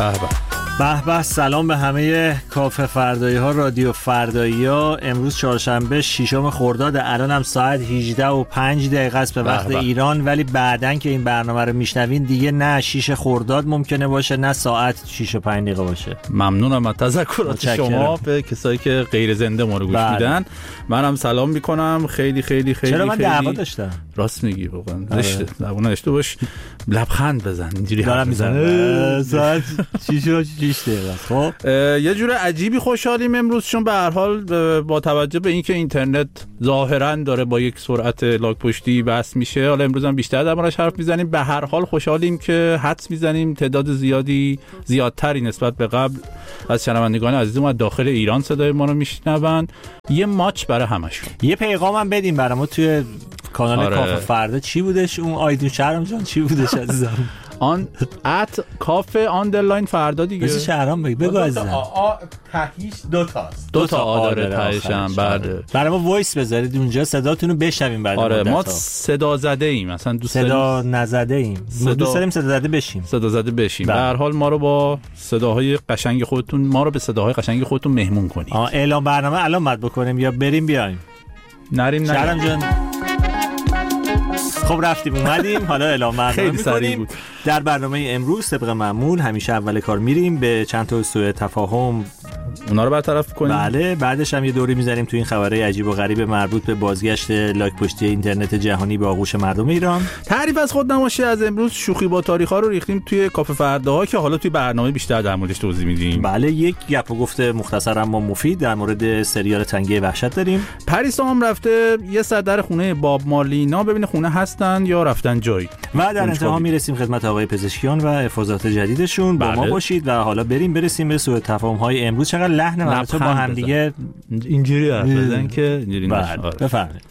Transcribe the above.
به به. سلام به همه کافه فردایی ها، رادیو فردایی ها. امروز چهارشنبه 6 خرداد، الان هم ساعت 18:05 است به وقت ایران، ولی بعدن که این برنامه رو میشنوین دیگه نه 6 خرداد ممکنه باشه نه ساعت 6:05 باشه. ممنونم از تذکرات شما به کسایی که غیر زنده ما رو گوش میدن. منم سلام میکنم. خیلی خیلی خیلی چرا من دعوا داشتم؟ راست میگی واقعا. زشته. زبون نداشته باش. لبخند بزن. اینجوری دارم میزنم. ساعت 6:06 خب یه جور عجیبی خوشحالیم امروز، چون به هر حال با توجه به اینکه اینترنت ظاهرا داره با یک سرعت لاک پشتی بس میشه، حالا امروز هم بیشتر دربارش حرف میزنیم. به هر حال خوشحالیم که حدس میزنیم تعداد زیادتری نسبت به قبل از شنوندگان عزیزمون از داخل ایران صدای ما رو میشنون. یه ماچ برای همشون. یه پیغامم بدیم برامو توی کانال کافه فردا. چی بودش اون آیدون شهرام جان؟ چی بودش عزیزم؟ آن ات کافه آندرلاین فردا دیگه. بس شهرام بگو عزیزم. تهیش دوتاست. دوتا آداره تهیشم. بعد برای ما وایس بذارید اونجا صداتون رو بشنویم بعد. آره ما صدا زده ایم، مثلا دوست صدا نزده ایم. دوست داریم صدا زده بشیم. صدا زده بشیم. به هر حال ما رو با صداهای قشنگ خودتون، ما رو به صداهای قشنگ خودتون مهمون کنید. اعلام برنامه الان بعد بکنیم یا بریم بیایم؟ نریم. شهرام جان خب رفتیم اومدیم، حالا اعلام برنامه می‌کنیم. در برنامه امروز طبق معمول همیشه اول کار میریم به چند تا سوء تفاهم اونا رو برطرف کنیم. بله، بعدش هم یه دوری می‌زنیم تو این خبرهای عجیب و غریب مربوط به بازگشت لاک پشتی اینترنت جهانی به آغوش مردم ایران. تعریف از خودنمایی از امروز، شوخی با تاریخ‌ها رو ریختیم توی کافه فرداها که حالا توی برنامه بیشتر در موردش توضیح میدیم. بله، یک گپ و گفت مختصر اما مفید در مورد سریال تنگه وحشت داریم. پریسا هم رفته یه سر در خونه باب مارلی اینا ببینه خونه هستن یا رفتن جایی. و در انتها میرسیم خدمت آقای پزشکیان و افاضات جدیدشون. با ما باشید و حالا برسیم به سوء تفاهم‌های امروز. چقدر لحن مرتب با هم دیگه اینجوری حرف بزنن که اینجوری نشه. بفرمایید.